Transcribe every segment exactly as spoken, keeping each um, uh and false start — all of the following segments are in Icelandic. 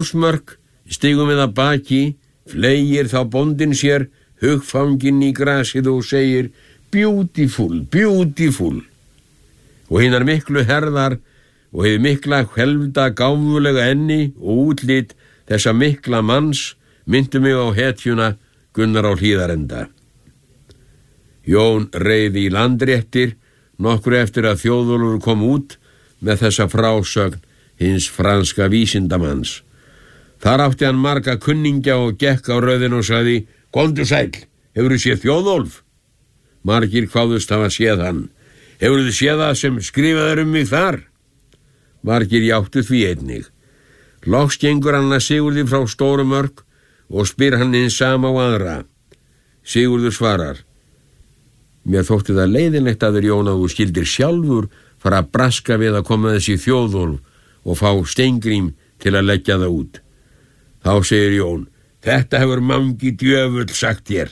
Þórsmörk stigum við að baki, fleygir þá bóndinn sér hugfanginn í grasið og segir beautiful, beautiful. Og hinnar miklu herðar og hefur mikla hvelfda gáfulega enni og útlit þessa mikla manns myndu mig á hetjuna Gunnar á Hlíðarenda. Jón reiði í landréttir nokkru eftir að Þjóðólfur kom út með þessa frásögn hins franska vísindamanns. Þar átti hann marga kunningja og gekk á röðin og sagði: Komdu sæll, hefurðu séð Þjóðólf? Margir kváðust hafa séð hann. Hefurðu séð það sem skrifaður um mig þar? Margir játtu því einnig. Loks gengur hann að Sigurði frá Stórumörk og spyr hann hinn sama á aðra. Sigurður svarar: Mér þótti það leiðinlegt að þér, Jón, að þú skildir sjálfur fara að braska við að koma þessi Þjóðólf og fá Steingrím til að leggja það út. Þá segir Jón: Þetta hefur mangi djöfull sagt þér.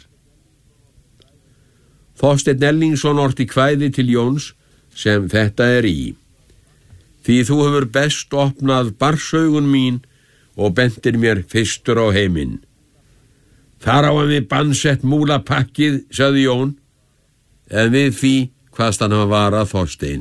Þorsteinn Ellingsson orti kvæði til Jóns sem þetta er í: Því þú hefur best opnað barsaugun mín og bentir mér fyrstur á heiminn. Þar á hann við bannsett múlapakkið, sagði Jón, en við því hvaðst hann hafa varað Þorstein.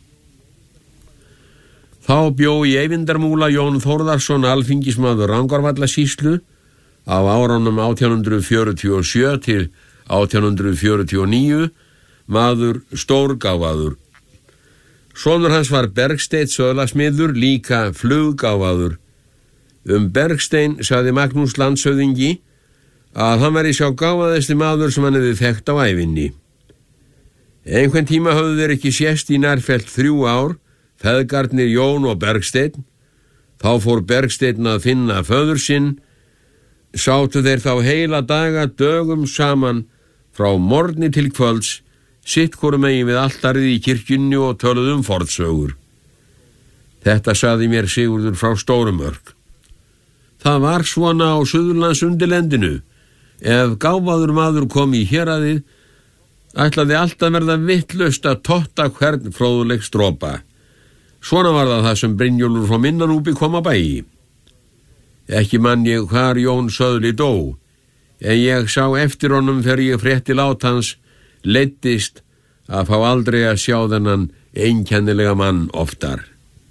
Þá bjó í Eyvindarmúla Jón Þórðarsson, alþingismaður Rangárvallasýslu, á árunum átján hundruð fjörutíu og sjö til átján hundruð fjörutíu og níu, maður stórgáfaður. Sonur hans var Bergsteinn söðlasmiður, líka fluggáfaður. Um Bergstein sagði Magnús landshöfðingi að hann væri sá gáfaðasti maður sem hann hefði þekkt á ævinni. Einhvern tíma höfðu þeir ekki sést í nærfellt þrjú ár, feðgarnir Jón og Bergsteinn. Þá fór Bergsteinn að finna föður sinn. Sátu þeir þá heila daga dögum saman frá morgni til kvölds, sitt hvoru megin við altarið í kirkjunni og töluðu um fornsögur. Þetta sagði mér Sigurður frá Stórumörk. Það var svona á Suðurlandsundirlendinu. Ef gáfaður maður kom í héraðið, ætlaði alltaf verða vitlaust að totta hvern fróðuleg stropa. Svona var það það sem Brynjólfur frá Minnanúpi kom að bæi. Ekki mann ég hvar Jón söðli dó, en ég sá eftir honum þegar ég frétti lát hans, leiddist að fá aldrei að sjá þennan einkennilega mann oftar.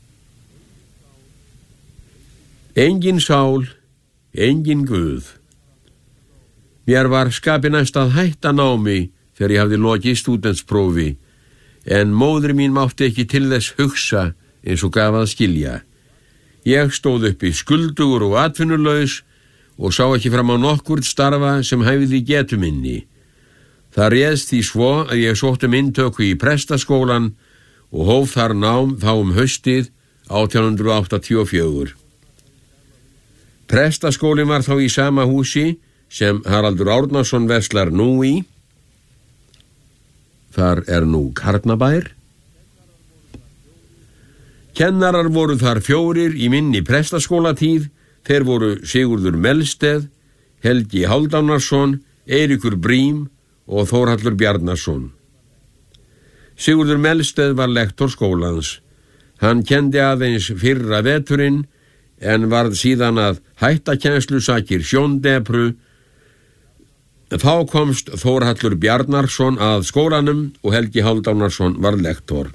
Engin sál, engin guð. Mér var skapi næst að hætta námi þegar ég hafði lokið stúdentsprófi, en móðir mín mátti ekki til þess hugsa eins og gaf að skilja. Ég stóð upp í skuldugur og atvinnulaus og sá ekki fram á nokkurt starfa sem hæfði getu minni. Það réðst því svo að ég sótti um inntöku í prestaskólan og hóf þar nám þá um haustið átján hundruð áttatíu og fjögur. Prestaskólin var þá í sama húsi sem Haraldur Árnason verslar nú í. Þar er nú Karnabær. Kennarar voru þar fjórir í minni prestaskólatíð. Þeir voru Sigurður Melsteð, Helgi Hálfdánarsson, Eiríkur Brím og Þórhallur Bjarnason. Sigurður Melsteð var lektor skólans. Hann kendi aðeins fyrra veturinn en varð síðan að hætta kennslu sakir sjóndepru. Þá komst Þórhallur Bjarnason að skólanum og Helgi Hálfdánarsson var lektor.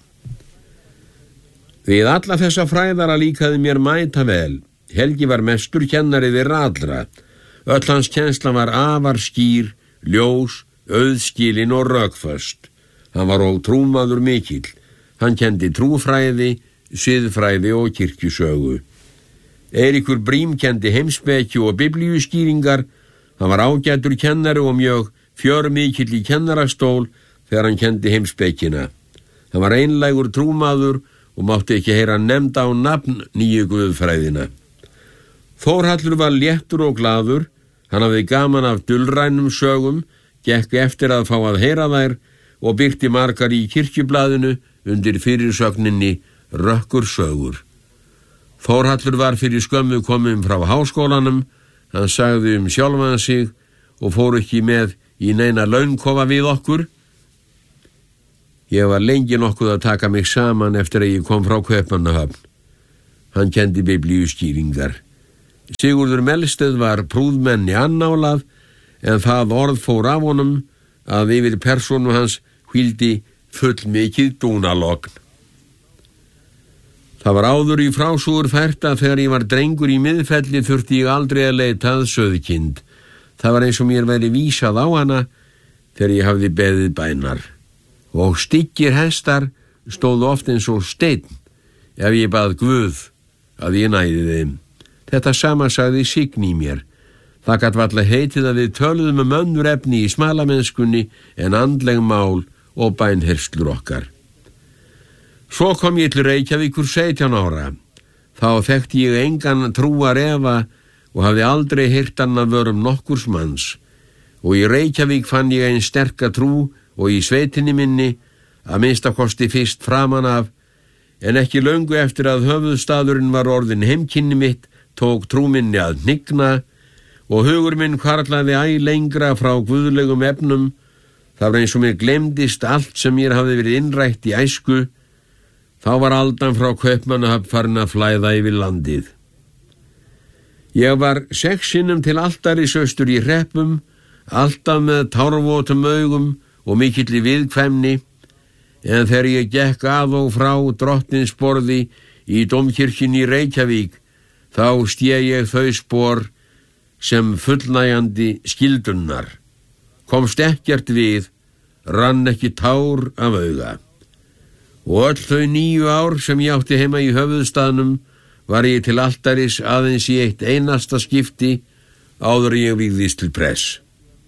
Við alla þessa fræðara líkaði mér mæta vel. Helgi var mestur kennari þeirra allra. Öll hans kennsla var afar skýr, ljós, auðskilin og rökföst. Hann var og trúmaður mikill. Hann kendi trúfræði, siðfræði og kirkjusögu. Eiríkur Brím kendi heimspeki og biblíuskýringar. Hann var ágætur kennari og mjög fjörmikill í kennarastól þegar hann kendi heimspekina. Hann var einlægur trúmaður og mátti ekki heyra nefnda á nafn nýju guðfræðina. Þórhallur var léttur og glaður. Hann hafði gaman af dulrænum sögum, gekk eftir að fá að heyra þær og birti margar í kirkjublaðinu undir fyrirsögninni Rökkur sögur. Þórhallur var fyrir skömmu kominn frá háskólanum. Hann sagði um sjálfan sig og fór ekki með í neina launkofa við okkur. Ég var lengi nokkuð að taka mig saman eftir að ég kom frá Kaupmannahöfn. Hann kendi biblíuskýringar. Sigurður Melsted var prúðmenni annálað, en það orð fór af honum að yfir persónu hans hvíldi fullmikið dúnalogn. Það var áður í frásögur fært að þegar ég var drengur í Miðfelli þurfti ég aldrei að leita að sauðkind. Það var eins og mér væri vísað á hana þegar ég hafði beðið bænar. Og styggir hestar stóðu oft eins og steinn ef ég bað Guð að ég næði þeim. Þetta sama sagði Signý mér. Það gat varla heitið að við töluðum um önnur efni í smalamennskunni en andleg mál og bænherslur okkar. Svo kom ég til Reykjavíkur sautján ára. Þá þekkti ég engan trúar efa og hafði aldrei heyrt hann af vörum nokkurs manns. Og í Reykjavík fann ég ein sterka trú og í sveitinni minni að minnstakosti fyrst framan af, en ekki löngu eftir að höfuðstaðurinn var orðin heimkynni mitt tók trú minni að hnigna og hugur minn hvarflaði æ lengra frá guðlegum efnum. Það var eins og mér glemdist allt sem mér hafði verið innrætt í æsku. Þá var aldan frá Kaupmannahöfn farin að flæða yfir landið. Ég var sex sinnum til altaris austur í Hreppum, alltaf með tárvotum augum og mikilli viðkvæmni, en þegar ég gekk að og frá Drottninsborði í dómkirkjunni í Reykjavík, þá sté ég þau spor sem fullnægjandi skildunnar. Komst ekkert við, rann ekki tár af auga. Og öll þau níu ár sem ég átti heima í höfuðstaðnum var ég til altaris aðeins í eitt einasta skipti áður ég vígðist til press.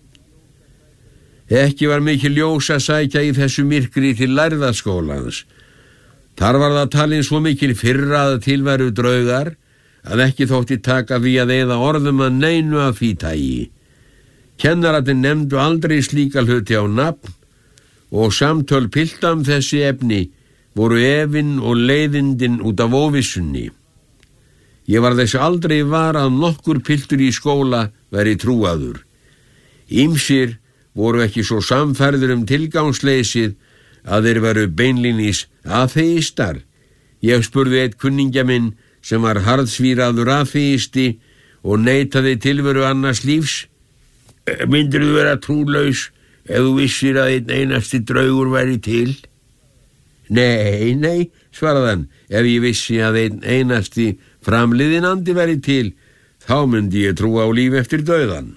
Ekki var mikið ljós að sækja í þessu myrkri til lærðaskólans. Þar var það talin svo mikil fyrra að tilværu draugar að ekki þótti taka því að eyða orðum að neinu af því tagi. Kennararnir nefndu aldrei slíka hluti á nafn og samtöl pilta um þessi efni voru efinn og leiðindin út af óvissunni. Ég var þess aldrei var að nokkur piltur í skóla veri trúaður. Ýmsir voru ekki svo samferður um tilgangsleysið að þeir veru beinlínis aþeistar. Ég spurði eitt kunningja minn sem var harðsvíraður aþeisti og neitaði tilveru annars lífs. Myndirðu vera trúlaus ef þú vissir að einn einasti draugur væri til? Nei, nei, svaraði hann, ef ég vissi að einn einasti framliðinandi væri til, þá myndi ég trúa á líf eftir dauðan.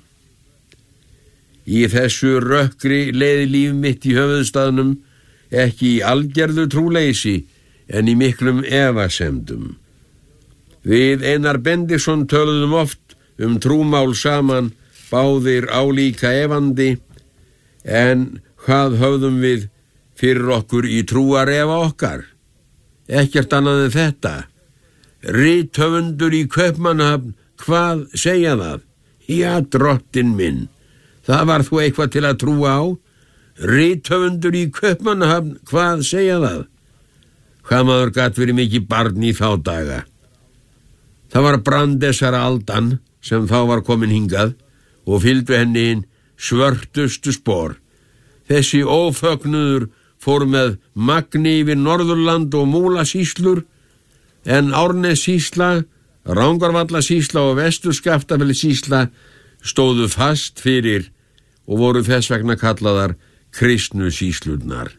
Í þessu rökkri leiði líf mitt í höfuðstaðnum, ekki í algerðu trúleysi, en í miklum efasemdum. Við Einar Bendisson töluðum oft um trúmál saman, báðir álíka efandi, en hvað höfðum við fyrir okkur í trúarefa okkar? Ekkert annað en þetta. Rithöfundur í Kaupmannahöfn, hvað segja það? Já, drottinn minn, það var þú eitthvað til að trúa á? Rithöfundur í Kaupmannahöfn, hvað segja það? Hvað maður gat verið mikið barn í þá daga? Það var Brandesara aldan sem þá var komin hingað og fylgdu henni inn svörtustu spor. Þessi ófögnuður fór með magni yfir Norðurland og Múlasýslur, en Árnessýsla, Rangárvallasýsla og Vestur-Skaftafellssýsla stóðu fast fyrir og voru þess vegna kallaðar kristnu sýslurnar.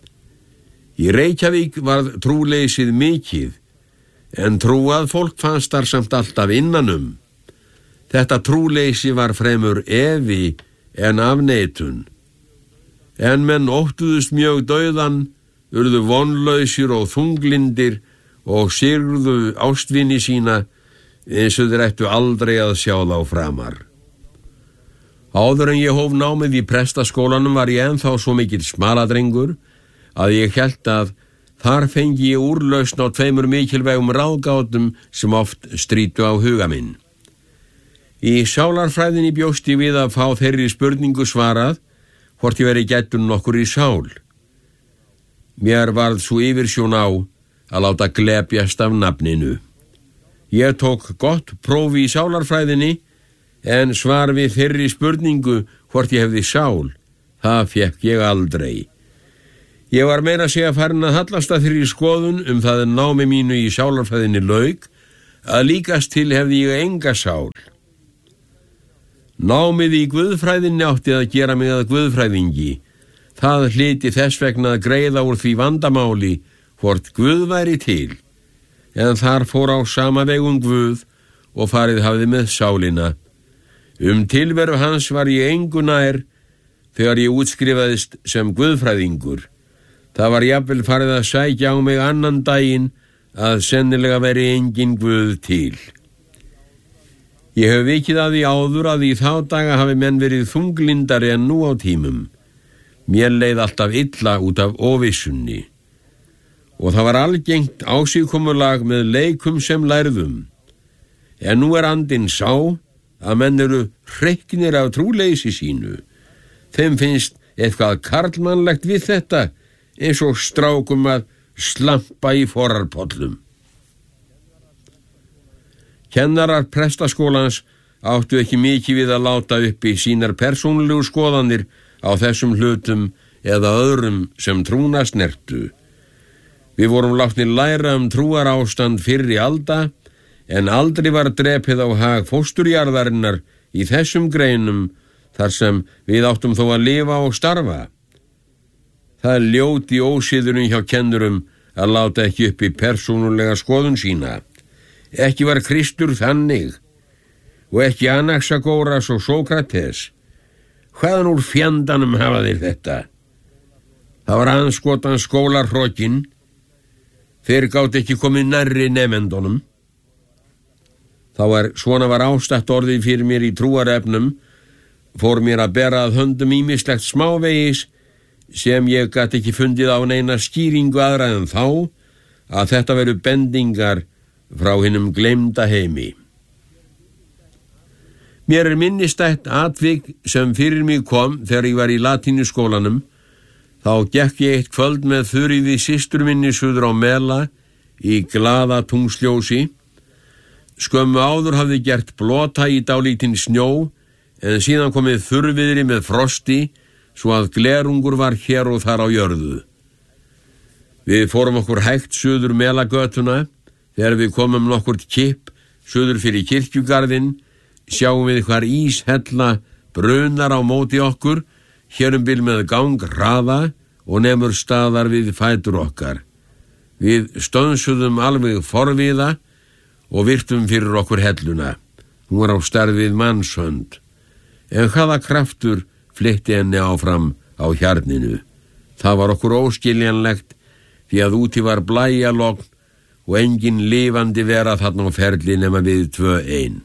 Í Reykjavík varð trúleysið mikið, en trúað fólk fannst þar samt alltaf innanum. Þetta trúleysi var fremur efi en afneitun. En menn óttuðust mjög dauðan, urðu vonlausir og þunglindir og syrgðu ástvini sína eins og þeir ættu aldrei að sjá þá framar. Áður en ég hóf námið í prestaskólanum var ég ennþá svo mikill smaladrengur að ég hélt að þar fengi ég úrlausn á tveimur mikilvægum ráðgátum sem oft strítu á huga minn. Í sálarfræðinni bjóst ég við að fá þeirri spurningu svarað hvort ég veri gættur nokkur í sál. Mér varð svo yfirsjón á að láta glepjast af nafninu. Ég tók gott prófi í sálarfræðinni, en svar við þeirri spurningu hvort ég hefði sál, það fékk ég aldrei. Ég var meira að segja farin að hallast að þeirri skoðun um það námi mínu í sálarfræðinni lauk, að líkast til hefði ég enga sál. Námið í guðfræðinni átti að gera mig að guðfræðingi. Það hlyti þess vegna að greiða úr því vandamáli hvort Guð væri til, en þar fór á sama vegum Guð og farið hafði með sálina. Um tilveru hans var ég engu nær þegar ég útskrifaðist sem guðfræðingur. Það var jafnvel farið að sækja á mig annan daginn að sennilega veri engin Guð til. Ég hef vikið að því áður að í þá daga hafi menn verið þunglindari en nú á tímum. Mér leið alltaf illa út af óvissunni. Og það var algengt ásíkomulag með leikum sem lærðum. En nú er andinn sá að menn eru hreyknir af trúleysi sínu. Þeim finnst eitthvað karlmannlegt við þetta, eins og strákum að slampa í forarpollum. Kennarar prestaskólans áttu ekki mikið við að láta uppi sínar persónulegu skoðanir á þessum hlutum eða öðrum sem trúna snertu. Við vorum látnir læra um trúar ástand fyrri alda, en aldrei var drepið á hag fósturjarðarinnar í þessum greinum þar sem við áttum þó að lifa og starfa. Það er ljót í ósiðurinn hjá kennurum að láta ekki upp í persónulega skoðun sína. Ekki var Kristur þannig, og ekki Anaxagóras og Sókrates. Hvaðan úr fjandanum hafa þeir þetta? Það var andskotan skólarhrokin. Þeir gátt ekki komið nærri nemendunum. Þá er svona var ástætt orðið fyrir mér í trúarefnum, fór mér að bera að höndum ýmislegt smávegis sem ég gat ekki fundið á neina skýringu aðra en þá að þetta veru bendingar frá hinum gleymda heimi. Mér er minnistætt atvik sem fyrir mig kom þegar ég var í latínuskólanum. Þá gekk ég eitt kvöld með Þuríði systur minni suður á Mela í glaða tungsljósi. Skömmu áður hafði gert blota í dálítinn snjó, en síðan komið þurrviðri með frosti, svo að glerungur var hér og þar á jörðu. Við fórum okkur hægt suður Melagötuna. Þegar við komum nokkurt kipp suður fyrir kirkjugarðinn, sjáum við hvar íshella brunar á móti okkur, hér um bil með gang hraða og nemur staðar við fætur okkar. Við stönsuðum alveg forviða og virtum fyrir okkur helluna. Hún var á stærð við mannshönd. En hvaða kraftur flytti henni áfram á hjarninu? Það var okkur óskiljanlegt, því að úti var blæjalogn og engin lifandi vera þarna á ferli nema við tvö ein.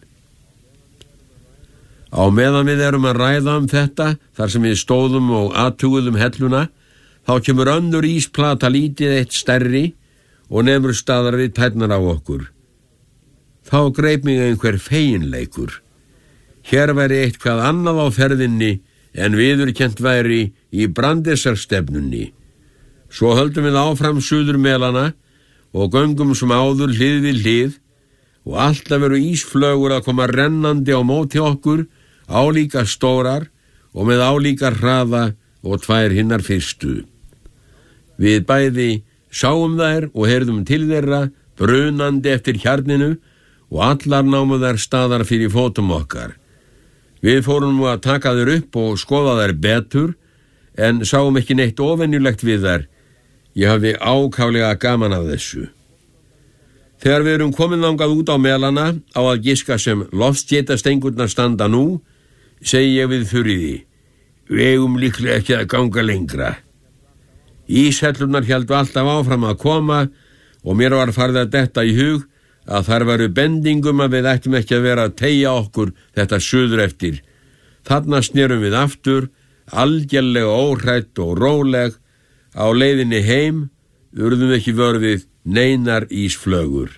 Á meðan við erum að ræða um þetta, þar sem við stóðum og athuguðum helluna, þá kemur önnur ísplata lítið eitt stærri og nemur staðar við tærnar á okkur. Þá greip mig einhver feginleikur. Hér væri eitthvað annað á ferðinni en viðurkennt væri í Brandesarstefnunni. Svo höldum við áfram suður Melana og göngum sem áður hlið við hlið, og alltaf veru ísflögur að koma rennandi á móti okkur, álíka stórar og með álíka hraða og tvær hinnar fyrstu. Við bæði sáum þær og heyrðum til þeirra brunandi eftir hjarninu, og allar námu þær staðar fyrir fótum okkar. Við fórum nú að taka þær upp og skoða þær betur, en sáum ekki neitt óvenjulegt við þær. Ég hafði ákaflega gaman af þessu. Þegar við erum komin þangað út á Melana, á að giska sem loftskeytastengurnar standa nú, segi ég við Þuríði: við eigum líklega ekki að ganga lengra. Íshellurnar héldu alltaf áfram að koma og mér var farið að detta í hug að þar varu bendingum að við ættum ekki að vera að teygja okkur þetta suður eftir. Þarna snerum við aftur, algjörlega óhrætt og róleg. Á leiðinni heim urðum ekki vör við neinar ísflögur.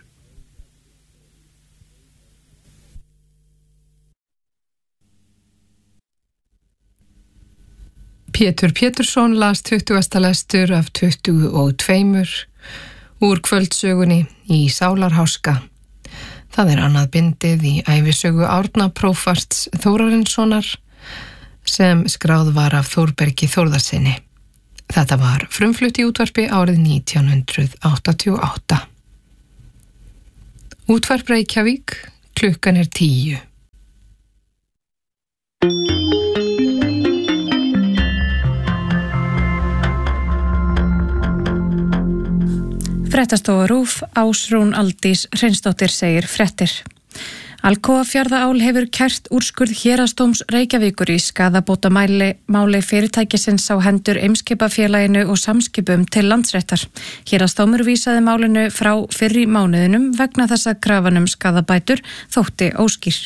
Pétur Pétursson las tuttugasta lestur af tuttugu og tveimur úr kvöldsögunni í Sálarháska. Það er annað bindið í ævisögu Árna prófasts Þórarinssonar sem skráð var af Þórbergi Þórðarsyni. Þetta var frumflutt í útvarpi árið nítján hundruð áttatíu og átta. Útvarp Reykjavík, klukkan er tíu. Fréttastofa RÚV, Ásrún Aldís Hreinsdóttir segir fréttir. Alcoa Fjarðaál hefur kært úrskurð Héraðsdóms Reykjavíkur í skaðabótamáli máli fyrirtækisins á hendur Eimskipafélaginu og Samskipum til Landsréttar. Héraðsdómur vísaði málinu frá fyrr í mánuðinum vegna þess að krafan um skaðabætur þótti óskýr.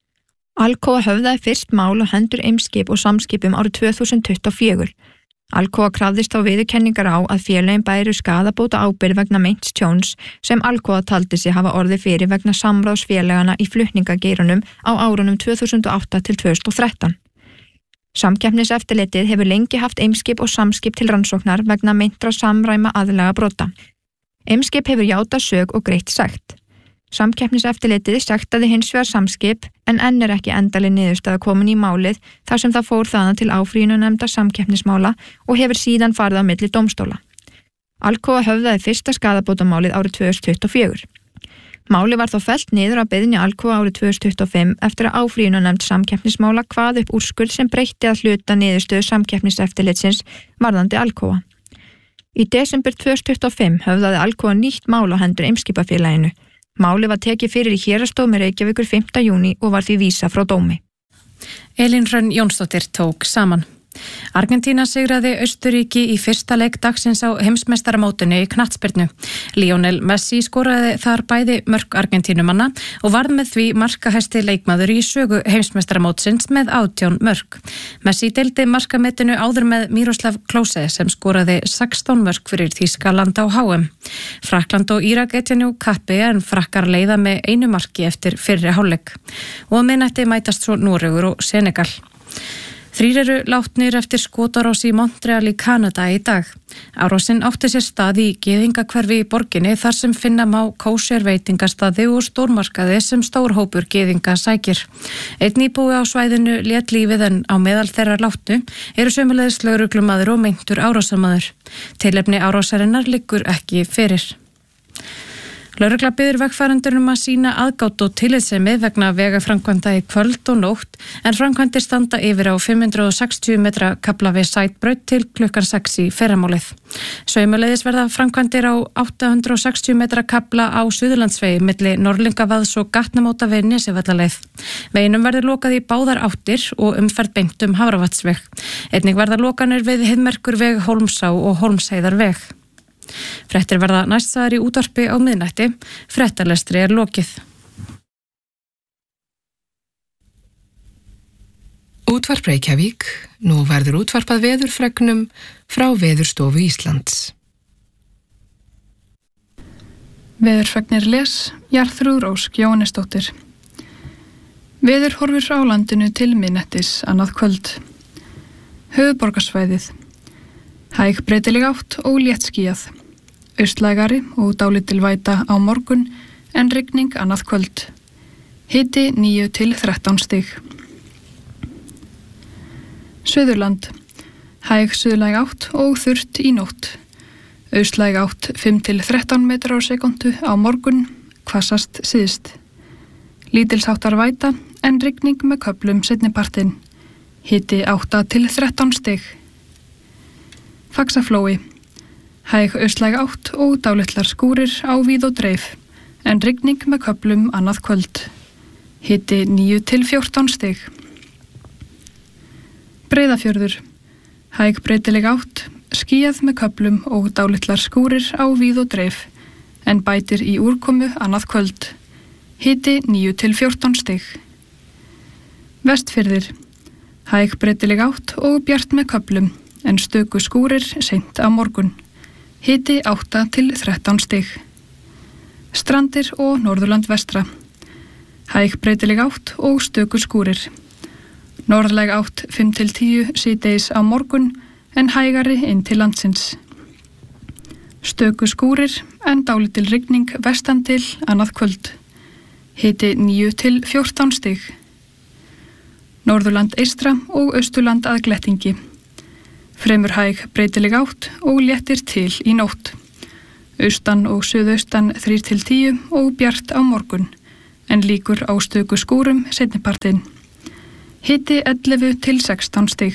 Alcoa höfðaði fyrst mál á hendur Eimskip og Samskipum árið tvö þúsund tuttugu og fjögur. Alcoa krafðist á viðurkenningar á að félögin bæru skaðabóta ábyrgð vegna meints tjóns sem Alcoa taldi sig hafa orðið fyrir vegna samráðsfélagana í flutningageirunum á árunum tvö þúsund og átta til tvö þúsund og þrettán. Samkeppniseftirlitið hefur lengi haft Eimskip og Samskip til rannsóknar vegna meintra samræma aðlaga brota. Eimskip hefur játað sök og greitt sekt. Samkeppniseftirlitið sektaði hins vegar Samskip en enn er ekki endaleg niðurstaða komin í málið þar sem það fór þaðan til áfrýjunarnefndar samkeppnismála og hefur síðan farið á milli dómstóla. Alcoa höfðaði fyrsta skaðabótamálið árið tvö þúsund tuttugu og fjögur. Málið var þó fellt niður á beiðni Alcoa árið tvö þúsund tuttugu og fimm eftir að áfrýjunarnefnd samkeppnismála kvað upp úrskurð sem breytti að hluta niðurstöðu samkeppniseftirlitsins varðandi Alcoa. Í desember tvö þúsund tuttugu og fimm höfðaði Alcoa nýtt mál á hendur Eimskipafélaginu. Málið var tekið fyrir í Héraðsdómi Reykjavíkur fimmta júní og var því vísað frá dómi. Elín Hrönn Jónsdóttir tók saman. Argentína sigraði Austurríki í fyrsta leik dagsins á heimsmeistaramótinu í knattspyrnu. Lionel Messi skoraði þar bæði mörk Argentínumanna og varð með því markahæsti leikmaður í sögu heimsmeistaramótsins með átján mörk. Messi deildi markametinu áður með Miroslav Klose sem skoraði sextán mörk fyrir Þýskaland á H M. Frakkland og Írak etja nú kappi en Frakkar leiða með einu marki eftir fyrri hálfleik. Og á miðnætti mætast svo Noregur og Senegal. Þrír eru látnir eftir skotárás í Montreal í Kanada í dag. Árásin átti sér stað í gyðingahverfi í borginni þar sem finna má kósér veitingastaði og stórmarkaði sem stór hópur gyðinga sækir. Einn íbúi á svæðinu lét lífið en á meðal þeirra látnu eru sömuleiðis lögreglumaður og meintur árásarmaður. Tilefni árásarinnar liggur ekki fyrir. Lögregla biður vegfarendur um að sýna aðgát og tillitssemi vegna vegaframkvæmda í kvöld og nótt en framkvæmdir standa yfir á fimm hundruð sextíu metra kafla við Sætbraut til klukkan sex í fyrramálið. Sömuleiðis verða framkvæmdir á átta hundruð sextíu metra kafla á Suðurlandsvegi milli Norðlingavaðs og gatnamóta við Nesjavallaleið. Veginum verður lokað í báðar áttir og umferð beint um Hafravatnsveg. Einnig verða lokanir við Heiðmerkurveg, Hólmsá og Hólmsheiðarveg. Fréttir verða næstsaðar í útvarpi á miðnætti. Fréttalestri er lokið. Útvarp Reykjavík. Nú verður útvarpað veðurfregnum frá Veðurstofu Íslands. Veðurfregnir les Jarþrúður Ósk Jóhannesdóttir. Veður horfir á landinu til miðnættis annað kvöld. Höfuðborgarsvæðið. Hæg breytileg átt og léttskýjað. Austlægari og dálítil væta á morgun en rigning annað kvöld. Hiti níu til þrettán stig. Suðurland. Hæg suðlæg átt og þurrt í nótt. Austlæg átt fimm til þrettán metrar á sekundu á morgun, hvassast síðst. Lítilsháttar væta en rigning með köflum seinnipartinn. Hiti átta til þrettán stig. Faxaflói. Hæg austlæg átt og dálitlar skúrir á víð og dreif, en rigning með köflum annað kvöld. Hiti níu til fjórtán stig. Breiðafjörður. Hæg breytileg átt, skýjað með köflum og dálitlar skúrir á víð og dreif, en bætir í úrkomu annað kvöld. Hiti níu til fjórtán stig. Vestfirðir. Hæg breytileg átt og bjart með köflum, en stöku skúrir seint á morgun. Hiti átta til þrettán stig. Strandir og Norðurland vestra. Hæg breytileg átt og stöku skúrir. Norðlæg átt fimm til tíu síðdegis á morgun en hægari inn til landsins. Stöku skúrir en dálítil rigning vestan til annað kvöld. Hiti níu til fjórtán stig. Norðurland eystra og Austurland að glettingi. Fremur hæg breytileg átt og léttir til í nótt. Austan og suðaustan þrír til tíu og bjart á morgun, en líkur á stöku skúrum seinnipartinn. Hiti ellefu til sextán stig.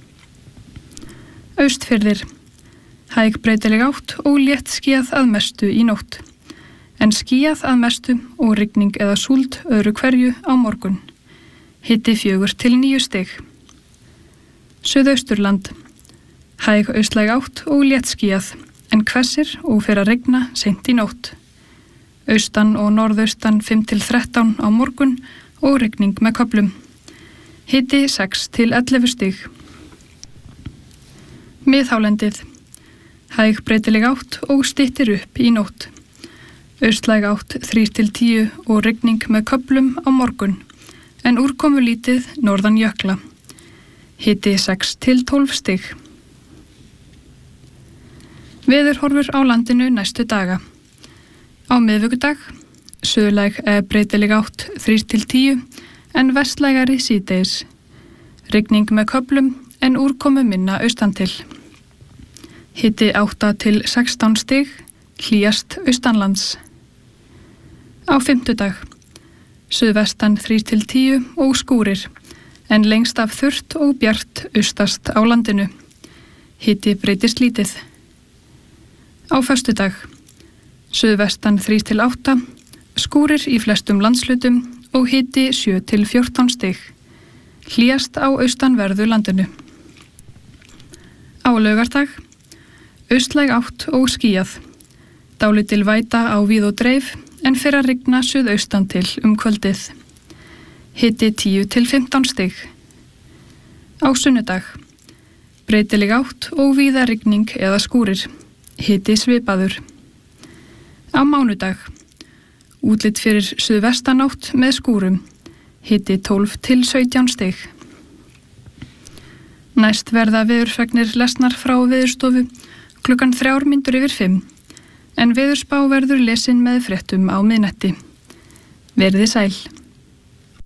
Austfirðir. Hæg breytileg átt og létt skýjað að mestu í nótt. En skýjað að mestu og rigning eða súld öðru hverju á morgun. Hiti fjögur til níu stig. Suðausturland. Hæg austlæg átt og létt skýjað, en hvessir og fer að rigna seint í nótt. Austan og norðaustan fimm til þrettán á morgun og rigning með köflum. Hiti sex til ellefu stig. Miðhálendið. Hæg breytileg átt og styttir upp í nótt. Austlæg átt þrír til tíu og rigning með köflum á morgun, en úrkomu lítið norðan jökla. Hiti sex til tólf stig. Veðurhorfur á landinu næstu daga. Á miðvikudag, suðlæg eða breytileg átt þrír til tíu, en vestlægari síðdegis. Rigning með köflum, en úrkomu minna austan til. Hiti átta til sextán stig, hlýjast austanlands. Á fimmtudag, suðvestan þrír til tíu og skúrir, en lengst af þurrt og bjart austast á landinu. Hiti breytist lítið. Á föstudag, suðvestan þrír til átta, skúrir í flestum landslutum og hiti sjö til fjórtán stig, hlýjast á austanverðu landinu. Á laugardag, austlæg átt og skýjað, dálítil væta á víð og dreif, en fer að rigna suðaustan til um kvöldið. Hiti tíu til fimmtán stig. Á sunnudag, breytileg átt og víða rigning eða skúrir, hiti svipaður. Á mánudag, útlit fyrir suðvestanátt með skúrum, hiti tólf til sautján stig. Næst verða veðurfregnir lesnar frá Veðurstofu klukkan þrjár mínútur yfir fimm, en veðurspá verður lesin með fréttum á miðnætti. Verið sæl.